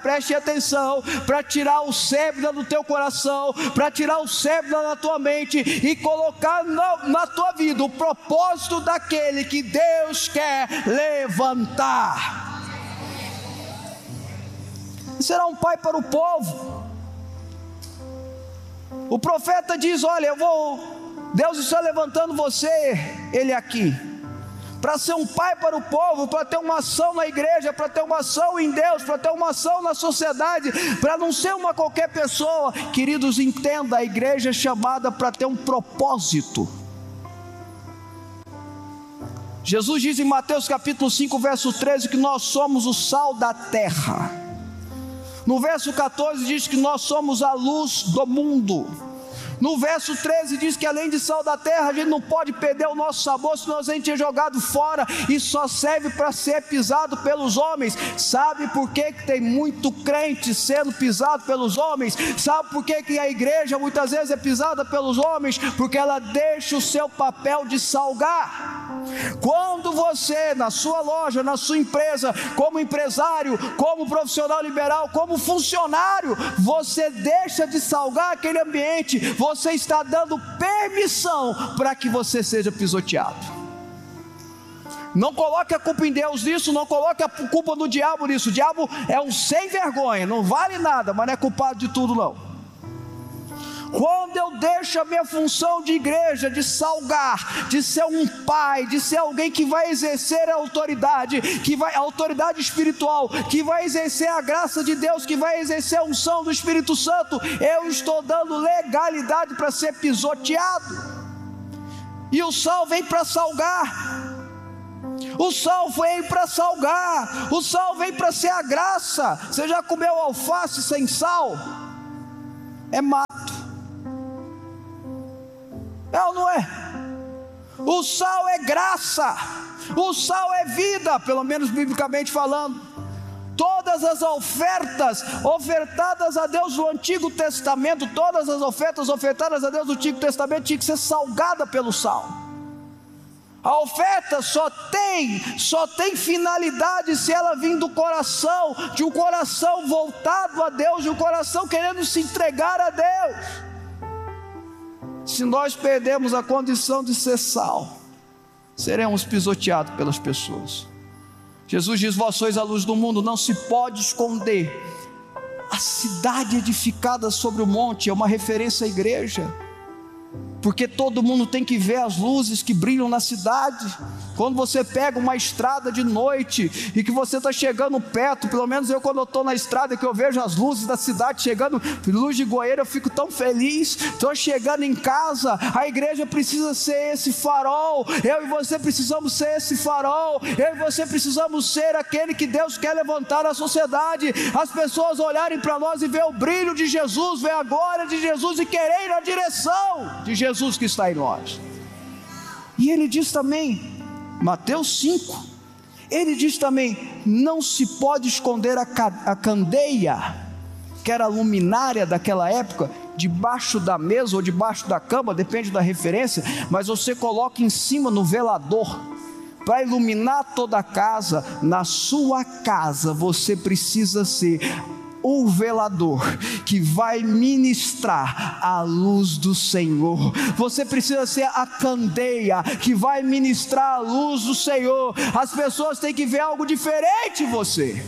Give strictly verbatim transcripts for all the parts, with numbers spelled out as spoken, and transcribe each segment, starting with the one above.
Preste atenção, para tirar o sébida do teu coração, para tirar o sébida da tua mente e colocar na, na tua vida o propósito daquele que Deus quer levantar. Será um pai para o povo. O profeta diz: olha, eu vou, Deus está levantando você, ele aqui, para ser um pai para o povo, para ter uma ação na igreja, para ter uma ação em Deus, para ter uma ação na sociedade, para não ser uma qualquer pessoa. Queridos, entenda, a igreja é chamada para ter um propósito. Jesus diz em Mateus capítulo cinco, verso treze, que nós somos o sal da terra. No verso catorze diz que nós somos a luz do mundo. No verso treze diz que além de sal da terra, a gente não pode perder o nosso sabor, senão a gente é jogado fora e só serve para ser pisado pelos homens. Sabe por que, que tem muito crente sendo pisado pelos homens? Sabe por que, que a igreja muitas vezes é pisada pelos homens? Porque ela deixa o seu papel de salgar. Quando você, na sua loja, na sua empresa, como empresário, como profissional liberal, como funcionário, você deixa de salgar aquele ambiente, você está dando permissão para que você seja pisoteado. Não coloque a culpa em Deus nisso, não coloque a culpa no diabo nisso. O diabo é um sem vergonha, não vale nada, mas não é culpado de tudo não. Quando eu deixo a minha função de igreja, de salgar, de ser um pai, de ser alguém que vai exercer a autoridade, que vai, a autoridade espiritual, que vai exercer a graça de Deus, que vai exercer a unção do Espírito Santo, eu estou dando legalidade para ser pisoteado. E o sal vem para salgar. O sal vem para salgar. O sal vem para ser a graça. Você já comeu alface sem sal? É mato. É ou não é? O sal é graça, o sal é vida, pelo menos biblicamente falando. Todas as ofertas ofertadas a Deus no Antigo Testamento, todas as ofertas ofertadas a Deus no Antigo Testamento tinham que ser salgada pelo sal. A oferta só tem, só tem finalidade se ela vir do coração, de um coração voltado a Deus, de um coração querendo se entregar a Deus. Se nós perdemos a condição de ser sal, seremos pisoteados pelas pessoas. Jesus diz: vós sois a luz do mundo, não se pode esconder. A cidade edificada sobre o monte é uma referência à igreja, porque todo mundo tem que ver as luzes que brilham na cidade. Quando você pega uma estrada de noite e que você está chegando perto, pelo menos eu quando eu estou na estrada que eu vejo as luzes da cidade chegando, luz de Goiânia, eu fico tão feliz. Estou chegando em casa, a igreja precisa ser esse farol, eu e você precisamos ser esse farol, eu e você precisamos ser aquele que Deus quer levantar na sociedade, as pessoas olharem para nós e ver o brilho de Jesus, ver a glória de Jesus e querer ir na direção de Jesus que está em nós. E ele diz também, Mateus cinco, ele diz também: não se pode esconder a, a candeia, que era a luminária daquela época, debaixo da mesa ou debaixo da cama, depende da referência, mas você coloca em cima no velador, para iluminar toda a casa. Na sua casa você precisa ser o velador que vai ministrar a luz do Senhor. Você precisa ser a candeia que vai ministrar a luz do Senhor. As pessoas têm que ver algo diferente em você.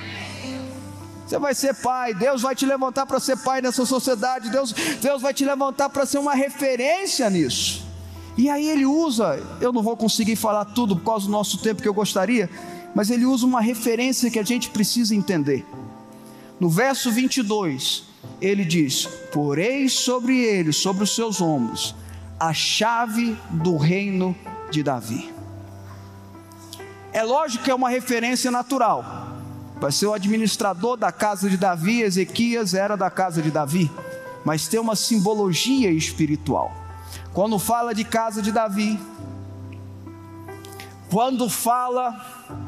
Você vai ser pai, Deus vai te levantar para ser pai nessa sociedade. Deus, Deus vai te levantar para ser uma referência nisso. E aí ele usa, eu não vou conseguir falar tudo por causa do nosso tempo que eu gostaria, mas ele usa uma referência que a gente precisa entender. No verso vinte e dois, ele diz: porei sobre ele, sobre os seus ombros, a chave do reino de Davi. É lógico que é uma referência natural, vai ser o administrador da casa de Davi. Ezequias era da casa de Davi, mas tem uma simbologia espiritual. Quando fala de casa de Davi, quando fala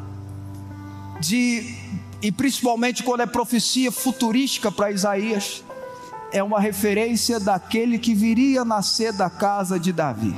de... e principalmente quando é profecia futurística para Isaías, é uma referência daquele que viria a nascer da casa de Davi,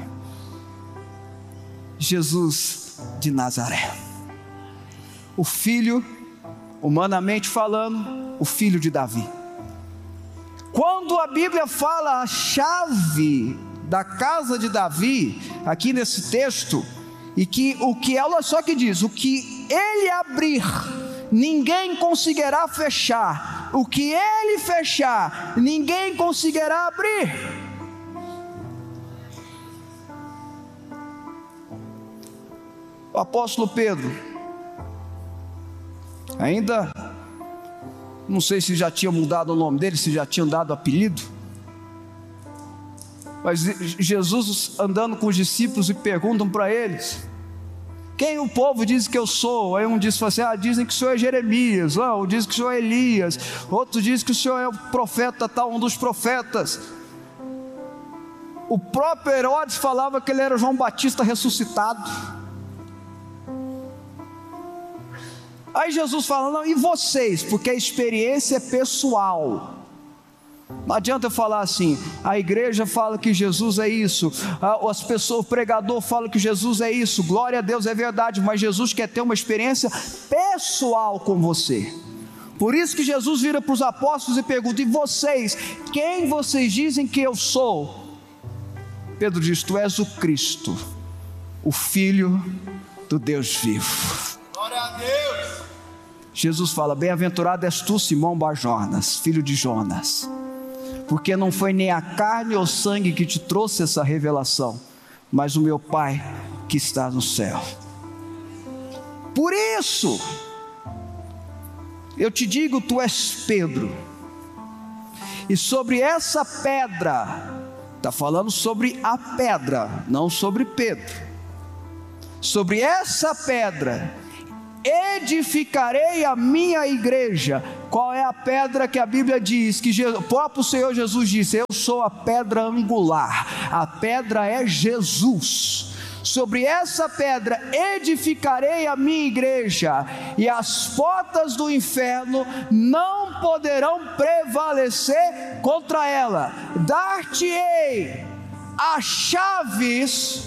Jesus de Nazaré, o filho humanamente falando, o filho de Davi. Quando a Bíblia fala a chave da casa de Davi, aqui nesse texto, e que o que ela só que diz, o que ele abrir, ninguém conseguirá fechar, o que ele fechar, ninguém conseguirá abrir. O apóstolo Pedro, ainda não sei se já tinha mudado o nome dele, se já tinham dado apelido, mas Jesus andando com os discípulos e perguntam para eles: quem o povo diz que eu sou? Aí um diz assim: ah, dizem que o senhor é Jeremias, um diz que o senhor é Elias, outro diz que o senhor é o profeta tal, um dos profetas. O próprio Herodes falava que ele era João Batista ressuscitado. Aí Jesus fala: não, e vocês? Porque a experiência é pessoal. Não adianta eu falar assim, a igreja fala que Jesus é isso, as pessoas, o pregador fala que Jesus é isso, glória a Deus, é verdade, mas Jesus quer ter uma experiência pessoal com você. Por isso que Jesus vira para os apóstolos e pergunta: e vocês, quem vocês dizem que eu sou? Pedro diz: tu és o Cristo, o Filho do Deus vivo. Glória a Deus. Jesus fala: bem-aventurado és tu, Simão Bar-Jonas, filho de Jonas, porque não foi nem a carne ou sangue que te trouxe essa revelação, mas o meu Pai que está no céu. Por isso eu te digo, tu és Pedro, e sobre essa pedra, está falando sobre a pedra, não sobre Pedro, sobre essa pedra edificarei a minha igreja. Qual é a pedra que a Bíblia diz? Que Jesus, o próprio Senhor Jesus disse: eu sou a pedra angular. A pedra é Jesus. Sobre essa pedra edificarei a minha igreja, e as portas do inferno não poderão prevalecer contra ela. Dar-te-ei as chaves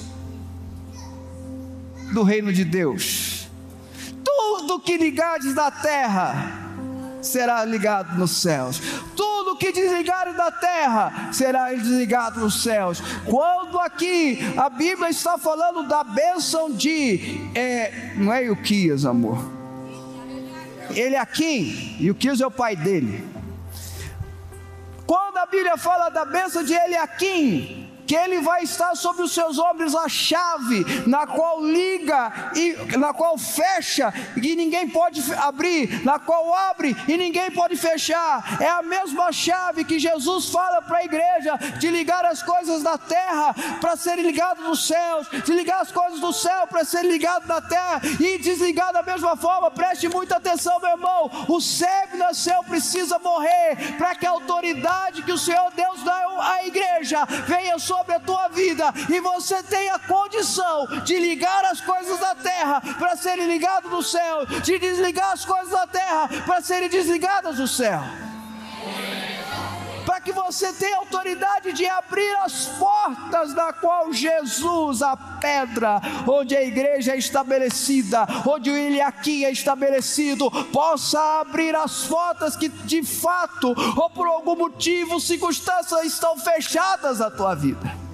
do reino de Deus. Tudo que ligares na terra será ligado nos céus, tudo que desligares da terra será desligado nos céus. Quando aqui a Bíblia está falando da bênção de é, não é Ilquias, amor, Eliaquim, Ilquias é o pai dele. Quando a Bíblia fala da bênção de Eliaquim, que ele vai estar sobre os seus ombros a chave, na qual liga e na qual fecha e ninguém pode abrir, na qual abre e ninguém pode fechar. É a mesma chave que Jesus fala para a igreja, de ligar as coisas da terra para serem ligadas nos céus, de ligar as coisas do céu para serem ligadas na terra, e desligar da mesma forma. Preste muita atenção, meu irmão, o cego nasceu, precisa morrer, para que a autoridade que o Senhor Deus dá à igreja venha sobre sobre a tua vida, e você tem a condição de ligar as coisas da terra para serem ligadas no céu, de desligar as coisas da terra para serem desligadas no céu, para que você tenha autoridade de abrir as portas da qual Jesus, a pedra onde a igreja é estabelecida, onde o Eliaquim é estabelecido, possa abrir as portas que de fato ou por algum motivo, circunstâncias estão fechadas na tua vida.